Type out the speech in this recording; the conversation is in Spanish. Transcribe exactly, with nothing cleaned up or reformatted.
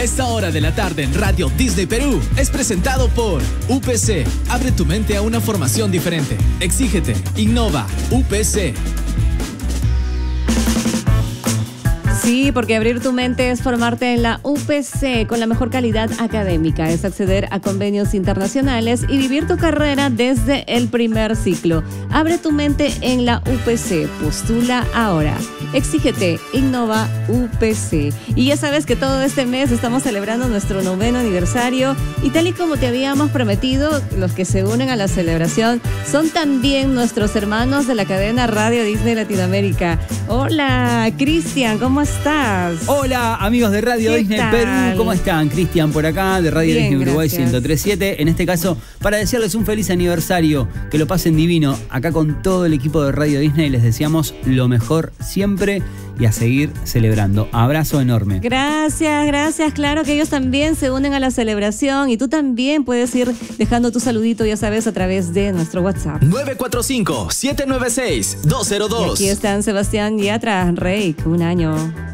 Esta hora de la tarde en Radio Disney Perú es presentado por U P C. Abre tu mente a una formación diferente. Exígete, innova, U P C. Sí, porque abrir tu mente es formarte en la U P C con la mejor calidad académica, es acceder a convenios internacionales y vivir tu carrera desde el primer ciclo. Abre tu mente en la U P C, postula ahora. Exígete, innova, U P C. Y ya sabes que todo este mes estamos celebrando nuestro noveno aniversario y tal y como te habíamos prometido, los que se unen a la celebración son también nuestros hermanos de la cadena Radio Disney Latinoamérica. Hola, Cristian, ¿cómo estás? estás? Hola, amigos de Radio Disney tal? Perú. ¿Cómo están? Cristian por acá, de Radio Bien, Disney Uruguay gracias. ciento tres punto siete. En este caso, para desearles un feliz aniversario, que lo pasen divino. Acá con todo el equipo de Radio Disney les deseamos lo mejor siempre y a seguir celebrando. Abrazo enorme. Gracias, gracias. Claro que ellos también se unen a la celebración y tú también puedes ir dejando tu saludito, ya sabes, a través de nuestro WhatsApp. nueve cuatro cinco, siete nueve seis, dos cero dos. Y aquí están Sebastián Yatra, Rey, un año.